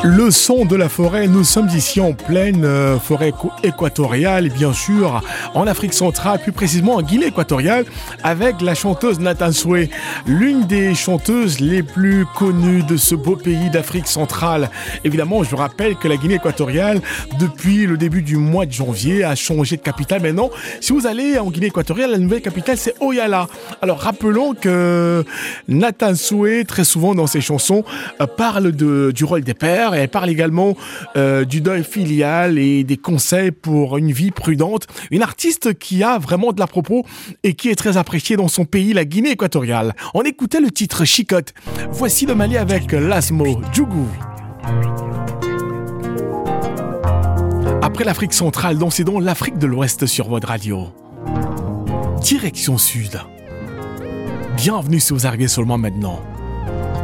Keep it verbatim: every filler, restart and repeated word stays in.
Le son de la forêt, nous sommes ici en pleine euh, forêt équatoriale, bien sûr, en Afrique centrale, plus précisément en Guinée équatoriale, avec la chanteuse Natansoué, l'une des chanteuses les plus connues de ce beau pays d'Afrique centrale. Évidemment, je vous rappelle que la Guinée équatoriale, depuis le début du mois de janvier, a changé de capitale. Maintenant, si vous allez en Guinée équatoriale, la nouvelle capitale, c'est Oyala. Alors, rappelons que Natansoué, très souvent dans ses chansons, euh, parle de, du rôle des pères. Et elle parle également euh, du deuil filial et des conseils pour une vie prudente. Une artiste qui a vraiment de la propos et qui est très appréciée dans son pays, la Guinée équatoriale. On écoutait le titre Chicotte. Voici le Mali avec Lasmo, Djougou. Après l'Afrique centrale, dansez donc l'Afrique de l'Ouest sur votre radio. Direction Sud. Bienvenue si vous arrivez seulement maintenant.